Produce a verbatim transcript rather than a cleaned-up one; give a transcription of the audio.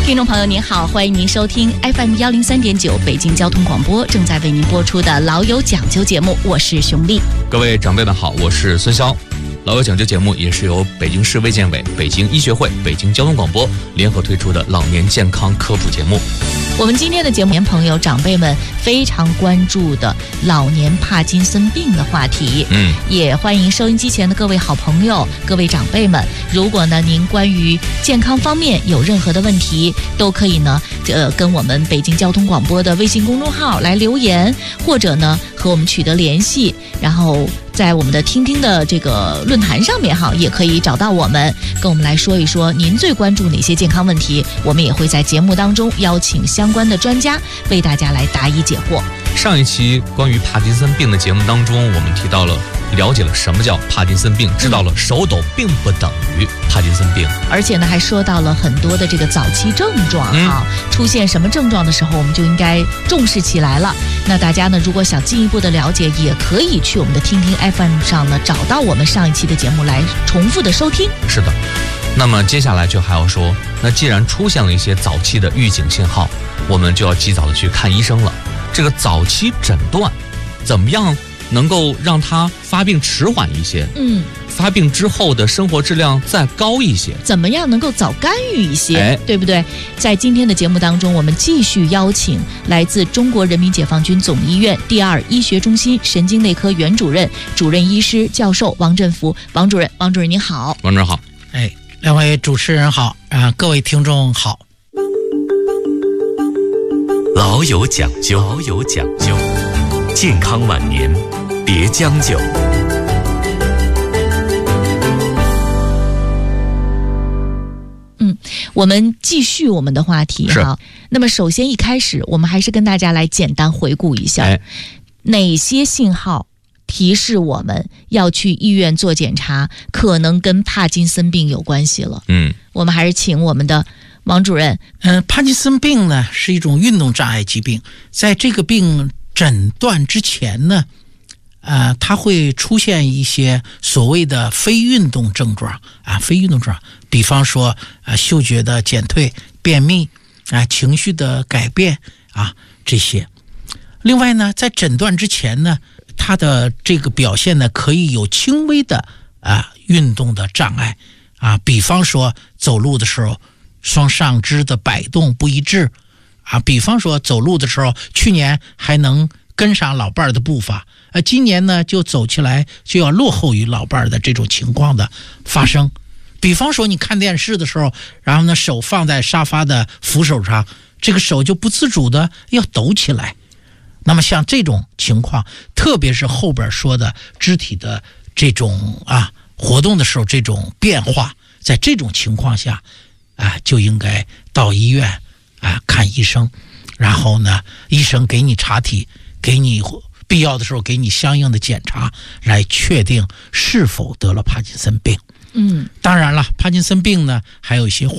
听众朋友您好，欢迎您收听 F M 一零三点九北京交通广播正在为您播出的老有讲究节目，我是熊丽。 各位长辈们好，我是孙潇。老有讲究节目也是由北京市卫健委、北京医学会、北京交通广播联合推出的老年健康科普节目。 我们今天的节目，年朋友长辈们非常关注的老年帕金森病的话题，嗯，也欢迎收音机前的各位好朋友、各位长辈们，如果呢您关于健康方面有任何的问题，都可以呢呃跟我们北京交通广播的微信公众号来留言，或者呢和我们取得联系，然后在我们的听听的这个论坛上面哈，也可以找到我们，跟我们来说一说您最关注哪些健康问题，我们也会在节目当中邀请相关的专家为大家来答疑解惑。 上一期关于帕金森病的节目当中，我们提到了了解了什么叫帕金森病，知道了手抖并不等于帕金森病， 而且呢还说到了很多的这个早期症状啊、嗯，出现什么症状的时候我们就应该重视起来了。那大家呢如果想进一步的了解，也可以去我们的听听 F M 上呢找到我们上一期的节目来重复的收听。 是的，那么接下来就还要说，那既然出现了一些早期的预警信号，我们就要及早的去看医生了。这个早期诊断怎么样能够让它发病迟缓一些，嗯，发病之后的生活质量再高一些， 怎么样能够早干预一些、 哎、 对不对？在今天的节目当中，我们继续邀请来自中国人民解放军总医院第二医学中心神经内科原主任、主任医师教授王振福王主任。王主任您好。 王主任好。 哎，两位主持人好啊、呃，各位听众好。 老有讲究，老有讲究，健康晚年别将就。 嗯，我们继续我们的话题哈。那么首先一开始，我们还是跟大家来简单回顾一下、哎、哪些信号提示我们要去医院做检查，可能跟帕金森病有关系了。嗯，我们还是请我们的王主任。 嗯、呃，帕金森病呢是一种运动障碍疾病，在这个病诊断之前呢，呃，它会出现一些所谓的非运动症状啊，非运动症状，比方说啊、呃，嗅觉的减退、便秘啊、呃，情绪的改变啊这些。另外呢，在诊断之前呢，它的这个表现呢可以有轻微的啊、呃、运动的障碍啊，比方说走路的时候双上肢的摆动不一致啊，比方说走路的时候去年还能跟上老伴儿的步伐，呃，今年呢就走起来就要落后于老伴儿的这种情况的发生。比方说你看电视的时候，然后呢手放在沙发的扶手上，这个手就不自主的要抖起来。那么像这种情况，特别是后边说的肢体的这种啊活动的时候这种变化，在这种情况下啊就应该到医院啊看医生，然后呢医生给你查体，给你必要的时候给你相应的检查，来确定是否得了帕金森病。嗯，当然了，帕金森病呢还有一些